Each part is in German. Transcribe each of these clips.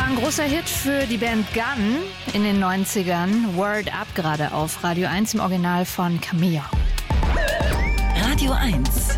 War ein großer Hit für die Band Gun in den 90ern. Word Up gerade auf Radio 1 im Original von Camilla. Radio 1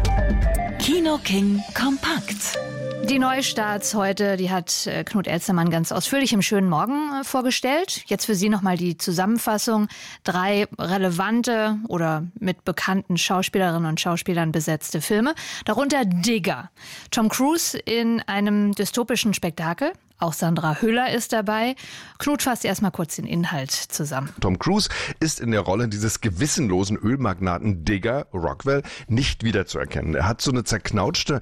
Kino King kompakt. Die Neustarts heute, die hat Knut Elstermann ganz ausführlich im Schönen Morgen vorgestellt. Jetzt für Sie nochmal die Zusammenfassung. 3 relevante oder mit bekannten Schauspielerinnen und Schauspielern besetzte Filme. Darunter Digger. Tom Cruise in einem dystopischen Spektakel. Auch Sandra Hüller ist dabei. Knut fasst erstmal kurz den Inhalt zusammen. Tom Cruise ist in der Rolle dieses gewissenlosen Ölmagnaten Digger, Rockwell, nicht wiederzuerkennen. Er hat so eine zerknautschte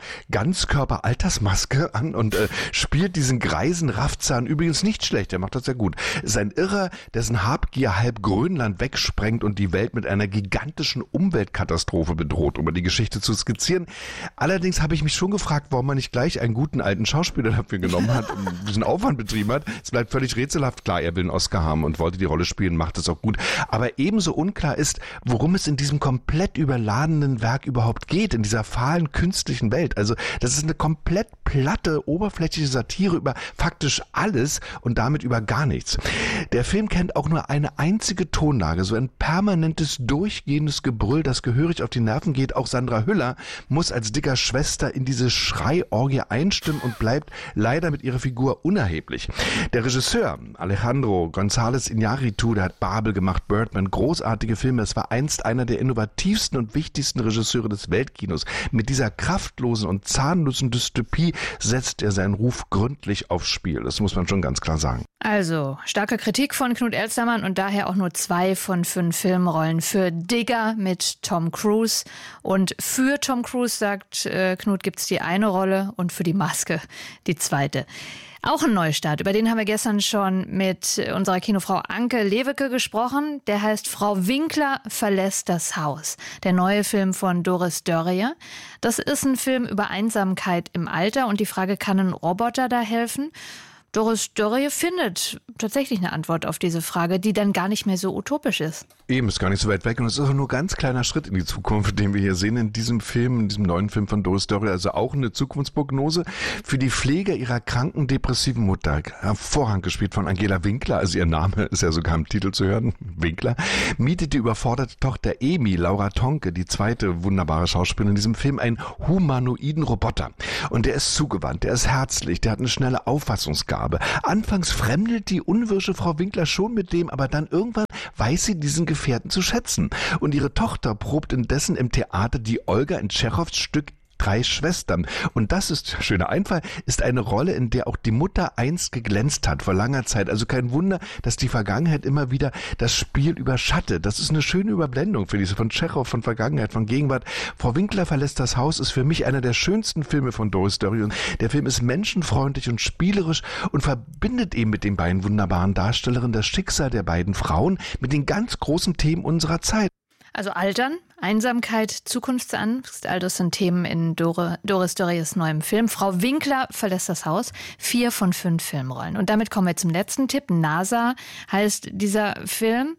Ganzkörper-Altersmaske an und spielt diesen greisen Raffzahn übrigens nicht schlecht. Er macht das sehr gut. Ist ein Irrer, dessen Habgier halb Grönland wegsprengt und die Welt mit einer gigantischen Umweltkatastrophe bedroht, um die Geschichte zu skizzieren. Allerdings habe ich mich schon gefragt, warum man nicht gleich einen guten alten Schauspieler dafür genommen hat und diesen Aufwand betrieben hat. Es bleibt völlig rätselhaft. Klar, er will einen Oscar haben und wollte die Rolle spielen, macht es auch gut. Aber ebenso unklar ist, worum es in diesem komplett überladenen Werk überhaupt geht, in dieser fahlen, künstlichen Welt. Also das ist eine komplett platte, oberflächliche Satire über faktisch alles und damit über gar nichts. Der Film kennt auch nur eine einzige Tonlage, so ein permanentes, durchgehendes Gebrüll, das gehörig auf die Nerven geht. Auch Sandra Hüller muss als Dicker Schwester in diese Schreiorgie einstimmen und bleibt leider mit ihrer Figur unerheblich. Der Regisseur Alejandro González Iñárritu, der hat Babel gemacht, Birdman, großartige Filme. Es war einst einer der innovativsten und wichtigsten Regisseure des Weltkinos. Mit dieser kraftlosen und zahnlosen Dystopie setzt er seinen Ruf gründlich aufs Spiel. Das muss man schon ganz klar sagen. Also, starke Kritik von Knut Elstermann und daher auch nur 2 von 5 Filmrollen für Digger mit Tom Cruise. Und für Tom Cruise, sagt Knut, gibt's die eine Rolle und für die Maske die zweite. Auch ein Neustart, über den haben wir gestern schon mit unserer Kinofrau Anke Lewicke gesprochen. Der heißt Frau Winkler verlässt das Haus. Der neue Film von Doris Dörrie. Das ist ein Film über Einsamkeit im Alter und die Frage, kann ein Roboter da helfen? Doris Dörrie findet tatsächlich eine Antwort auf diese Frage, die dann gar nicht mehr so utopisch ist. Eben, ist gar nicht so weit weg und es ist auch nur ein ganz kleiner Schritt in die Zukunft, den wir hier sehen in diesem Film, in diesem neuen Film von Doris Dörrie. Also auch eine Zukunftsprognose für die Pflege ihrer kranken, depressiven Mutter. Hervorragend gespielt von Angela Winkler, also ihr Name ist ja sogar im Titel zu hören, Winkler, mietet die überforderte Tochter Emi, Laura Tonke, die zweite wunderbare Schauspielerin in diesem Film, einen humanoiden Roboter. Und der ist zugewandt, der ist herzlich, der hat eine schnelle Auffassungsgabe. Anfangs fremdelt die unwirsche Frau Winkler schon mit dem, aber dann irgendwann weiß sie diesen Gefährten zu schätzen. Und ihre Tochter probt indessen im Theater die Olga in Tschechows Stück 3 Schwestern. Und das ist, schöner Einfall, ist eine Rolle, in der auch die Mutter einst geglänzt hat, vor langer Zeit. Also kein Wunder, dass die Vergangenheit immer wieder das Spiel überschattet. Das ist eine schöne Überblendung für diese von Tschechow, von Vergangenheit, von Gegenwart. Frau Winkler verlässt das Haus ist für mich einer der schönsten Filme von Doris Dörrie. Und der Film ist menschenfreundlich und spielerisch und verbindet eben mit den beiden wunderbaren Darstellerinnen das Schicksal der beiden Frauen mit den ganz großen Themen unserer Zeit. Also Altern, Einsamkeit, Zukunftsangst, all das sind Themen in Doris Dörries neuem Film. Frau Winkler verlässt das Haus, 4 von 5 Filmrollen. Und damit kommen wir zum letzten Tipp. NASA heißt dieser Film.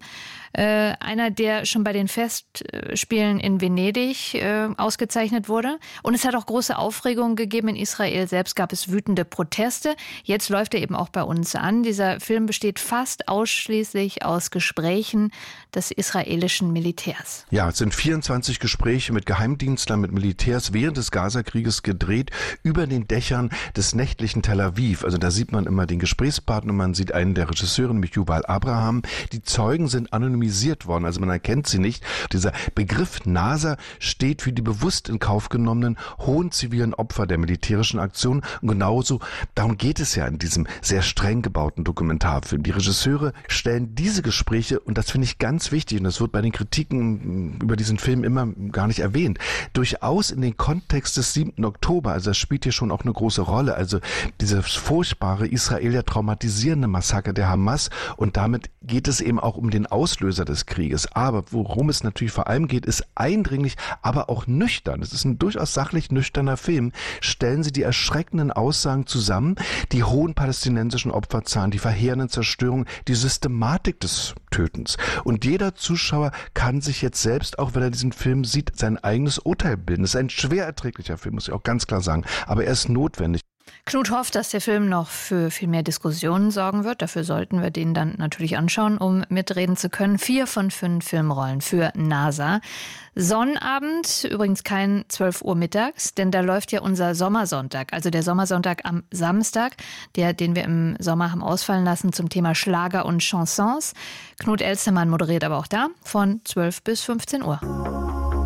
Einer, der schon bei den Festspielen in Venedig ausgezeichnet wurde. Und es hat auch große Aufregung gegeben. In Israel selbst gab es wütende Proteste. Jetzt läuft er eben auch bei uns an. Dieser Film besteht fast ausschließlich aus Gesprächen des israelischen Militärs. Ja, es sind 24 Gespräche mit Geheimdienstlern, mit Militärs während des Gazakrieges gedreht, über den Dächern des nächtlichen Tel Aviv. Also da sieht man immer den Gesprächspartner, man sieht einen der Regisseure, nämlich Yuval Abraham. Die Zeugen sind anonymisiert worden, also man erkennt sie nicht. Dieser Begriff NASA steht für die bewusst in Kauf genommenen hohen zivilen Opfer der militärischen Aktion. Und genauso, darum geht es ja in diesem sehr streng gebauten Dokumentarfilm. Die Regisseure stellen diese Gespräche, und das finde ich ganz wichtig, und das wird bei den Kritiken über diesen Film immer gar nicht erwähnt, durchaus in den Kontext des 7. Oktober, also das spielt hier schon auch eine große Rolle, also dieses furchtbare Israeler traumatisierende Massaker der Hamas, und damit geht es eben auch um den Auslöser des Krieges. Aber worum es natürlich vor allem geht, ist eindringlich, aber auch nüchtern. Es ist ein durchaus sachlich nüchterner Film. Stellen Sie die erschreckenden Aussagen zusammen, die hohen palästinensischen Opferzahlen, die verheerenden Zerstörungen, die Systematik des Tötens. Und jeder Zuschauer kann sich jetzt selbst, auch wenn er diesen Film sieht, sein eigenes Urteil bilden. Es ist ein schwer erträglicher Film, muss ich auch ganz klar sagen. Aber er ist notwendig. Knut hofft, dass der Film noch für viel mehr Diskussionen sorgen wird. Dafür sollten wir den dann natürlich anschauen, um mitreden zu können. 4 von 5 Filmrollen für NASA. Sonnabend, übrigens kein 12 Uhr mittags, denn da läuft ja unser Sommersonntag, also der Sommersonntag am Samstag, den wir im Sommer haben ausfallen lassen zum Thema Schlager und Chansons. Knut Elstermann moderiert aber auch da von 12 bis 15 Uhr.